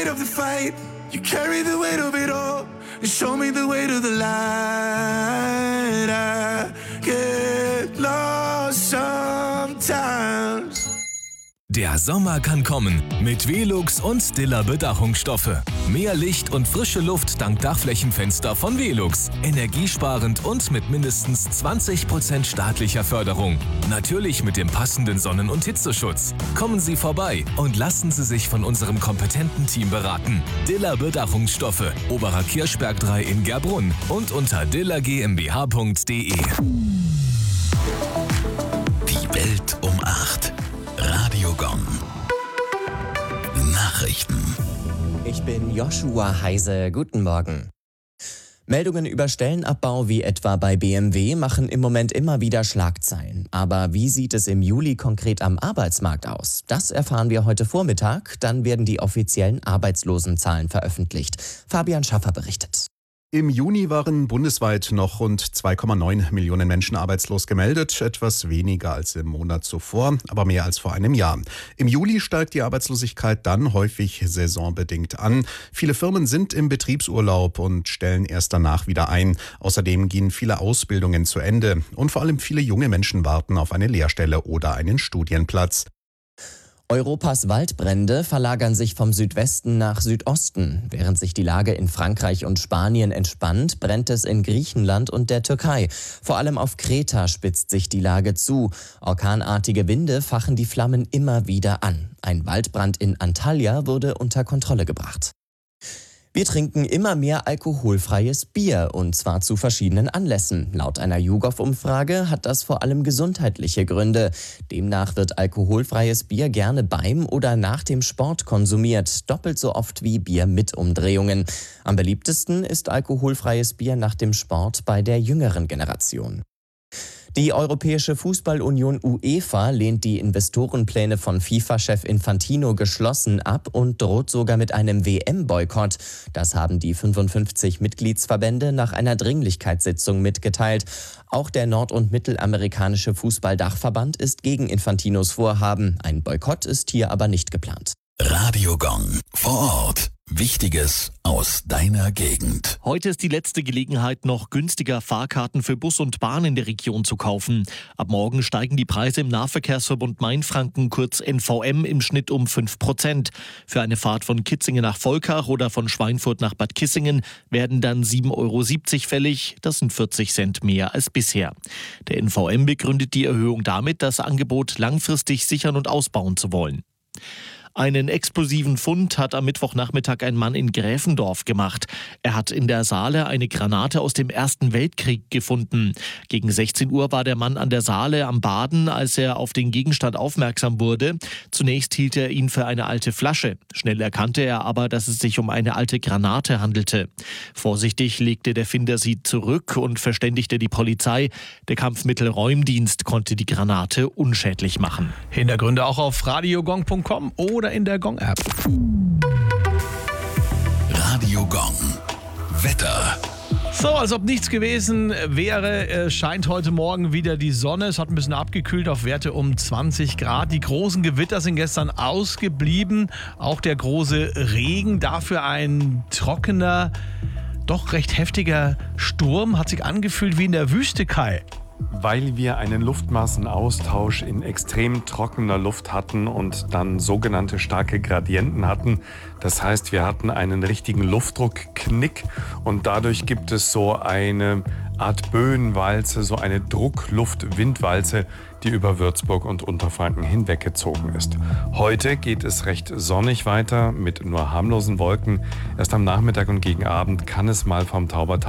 of the fight, you carry the weight of it all, and show me the way to the light. I get lost sometimes. Der Sommer kann kommen mit Velux und Diller Bedachungsstoffe. Mehr Licht und frische Luft dank Dachflächenfenster von Velux. Energiesparend und mit mindestens 20% staatlicher Förderung. Natürlich mit dem passenden Sonnen- und Hitzeschutz. Kommen Sie vorbei und lassen Sie sich von unserem kompetenten Team beraten. Diller Bedachungsstoffe, Oberer Kirchberg 3 in Gerbrunn und unter dillergmbh.de. Die Welt um 8. Radio Gong. Nachrichten. Ich bin Joshua Heise. Guten Morgen. Meldungen über Stellenabbau wie etwa bei BMW machen im Moment immer wieder Schlagzeilen. Aber wie sieht es im Juli konkret am Arbeitsmarkt aus? Das erfahren wir heute Vormittag. Dann werden die offiziellen Arbeitslosenzahlen veröffentlicht. Fabian Schaffer berichtet. Im Juni waren bundesweit noch rund 2,9 Millionen Menschen arbeitslos gemeldet, etwas weniger als im Monat zuvor, aber mehr als vor einem Jahr. Im Juli steigt die Arbeitslosigkeit dann häufig saisonbedingt an. Viele Firmen sind im Betriebsurlaub und stellen erst danach wieder ein. Außerdem gehen viele Ausbildungen zu Ende und vor allem viele junge Menschen warten auf eine Lehrstelle oder einen Studienplatz. Europas Waldbrände verlagern sich vom Südwesten nach Südosten. Während sich die Lage in Frankreich und Spanien entspannt, brennt es in Griechenland und der Türkei. Vor allem auf Kreta spitzt sich die Lage zu. Orkanartige Winde fachen die Flammen immer wieder an. Ein Waldbrand in Antalya wurde unter Kontrolle gebracht. Wir trinken immer mehr alkoholfreies Bier, und zwar zu verschiedenen Anlässen. Laut einer YouGov-Umfrage hat das vor allem gesundheitliche Gründe. Demnach wird alkoholfreies Bier gerne beim oder nach dem Sport konsumiert, doppelt so oft wie Bier mit Umdrehungen. Am beliebtesten ist alkoholfreies Bier nach dem Sport bei der jüngeren Generation. Die Europäische Fußballunion UEFA lehnt die Investorenpläne von FIFA-Chef Infantino geschlossen ab und droht sogar mit einem WM-Boykott. Das haben die 55 Mitgliedsverbände nach einer Dringlichkeitssitzung mitgeteilt. Auch der nord- und mittelamerikanische Fußballdachverband ist gegen Infantinos Vorhaben. Ein Boykott ist hier aber nicht geplant. Radio Gong. Vor Ort. Wichtiges aus deiner Gegend. Heute ist die letzte Gelegenheit, noch günstiger Fahrkarten für Bus und Bahn in der Region zu kaufen. Ab morgen steigen die Preise im Nahverkehrsverbund Mainfranken, kurz NVM, im Schnitt um 5%. Für eine Fahrt von Kitzingen nach Volkach oder von Schweinfurt nach Bad Kissingen werden dann 7,70 € fällig. Das sind 40 Cent mehr als bisher. Der NVM begründet die Erhöhung damit, das Angebot langfristig sichern und ausbauen zu wollen. Einen explosiven Fund hat am Mittwochnachmittag ein Mann in Gräfendorf gemacht. Er hat in der Saale eine Granate aus dem Ersten Weltkrieg gefunden. Gegen 16 Uhr war der Mann an der Saale am Baden, als er auf den Gegenstand aufmerksam wurde. Zunächst hielt er ihn für eine alte Flasche. Schnell erkannte er aber, dass es sich um eine alte Granate handelte. Vorsichtig legte der Finder sie zurück und verständigte die Polizei. Der Kampfmittelräumdienst konnte die Granate unschädlich machen. Hintergründe auch auf radiogong.com oder in der Gong-App. Radio Gong. Wetter. So, als ob nichts gewesen wäre, scheint heute Morgen wieder die Sonne. Es hat ein bisschen abgekühlt auf Werte um 20 Grad. Die großen Gewitter sind gestern ausgeblieben. Auch der große Regen. Dafür ein trockener, doch recht heftiger Sturm. Hat sich angefühlt wie in der Wüste, Kai. Weil wir einen Luftmassenaustausch in extrem trockener Luft hatten und dann sogenannte starke Gradienten hatten. Das heißt, wir hatten einen richtigen Luftdruckknick und dadurch gibt es so eine Art Böenwalze, so eine Druckluft-Windwalze, die über Würzburg und Unterfranken hinweggezogen ist. Heute geht es recht sonnig weiter mit nur harmlosen Wolken. Erst am Nachmittag und gegen Abend kann es mal vom Taubertal